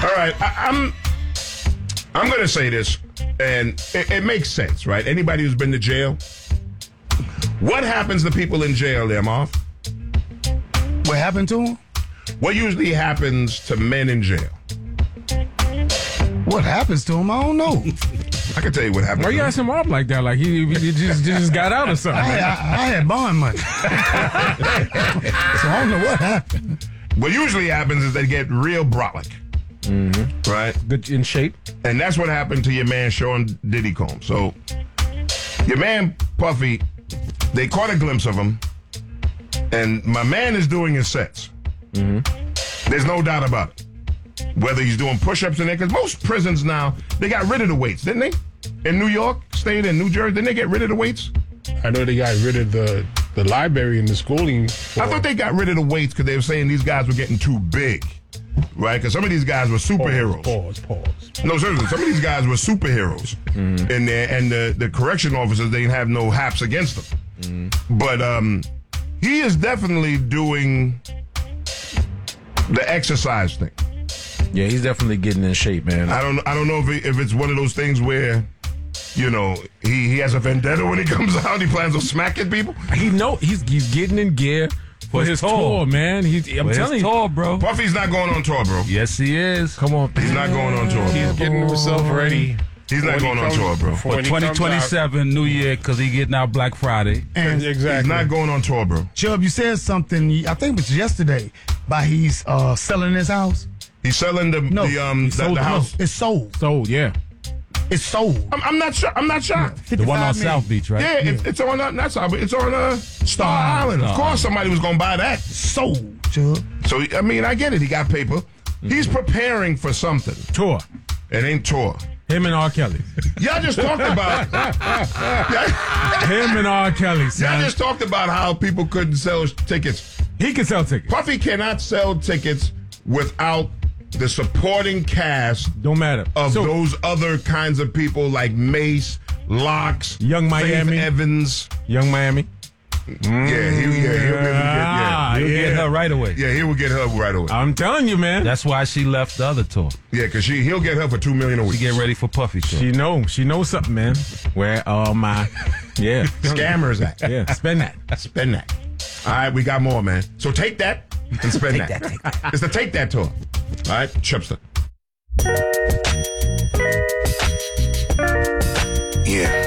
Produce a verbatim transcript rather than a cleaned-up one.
All right, I, I'm I'm going to say this, and it, it makes sense, right? Anybody who's been to jail, what happens to people in jail, there, Marv? What happened to him? What usually happens to men in jail? What happens to him? I don't know. I can tell you what happened. Why to you him. ask him up like that? Like he, he just just got out or something. I, I, I had bond money. So I don't know what happened. What usually happens is they get real brolic. Mm-hmm. Right? Good in shape. And that's what happened to your man, Sean Diddy Combs. So, your man, Puffy, they caught a glimpse of him, and my man is doing his sets. Mm-hmm. There's no doubt about it. Whether he's doing push-ups in there, because most prisons now, they got rid of the weights, didn't they? In New York State and New Jersey, didn't they get rid of the weights? I know they got rid of the, the library and the schooling. I thought they got rid of the weights because they were saying these guys were getting too big. Right? Because some of these guys were superheroes. Pause, pause, pause. No, seriously, some of these guys were superheroes. Mm. In there, and the, the correction officers, they didn't have no haps against them. Mm. But um, he is definitely doing the exercise thing. Yeah, he's definitely getting in shape, man. I don't I don't know if it, if it's one of those things where, you know, he, he has a vendetta when he comes out. He plans on smacking people. He know he's he's getting in gear for his, his tour. tour, man. He's I'm for telling his you, tour, bro. Puffy's not going on tour, bro. Yes, he is. Come on, he's not going on tour. He's getting himself ready. He's not going on tour, bro. For twenty twenty-seven New Year, because he getting out Black Friday. And exactly. He's not going on tour, bro. Chubb, you said something, I think it was yesterday, by he's uh, selling his house. He's selling the, no, the, um, the, the house. It's sold. Sold, yeah. It's sold. I'm, I'm not sure. I'm not shocked. The one on million. South Beach, right? Yeah, Yeah. It's, it's on uh, not South Beach. It's on uh, Star Island. Of Star course, Island. somebody was going to buy that. Sold, Chubb. So I mean, I get it. He got paper. Mm-hmm. He's preparing for something. Tour. It ain't tour. Him and R. Kelly. Y'all just talked about. Him and R. Kelly, Y'all son. just talked about how people couldn't sell tickets. He can sell tickets. Puffy cannot sell tickets without the supporting cast Don't matter. of So, those other kinds of people like Mace, Locks, Young Miami. Faith Evans. Young Miami. Yeah, he, yeah, he'll be able to get, Ah, yeah. He'll yeah. get her right away. Yeah, he will get her right away. I'm telling you, man. That's why she left the other tour. Yeah, because she he'll get her for two million a She week. get ready for Puffy tour. She know. She knows something, man. Where uh my yeah. Scammers at. Yeah, spend that. Spend that. All right, we got more, man. So take that and spend that. that, take that. It's the Take That tour. All right, Chipster. Yeah.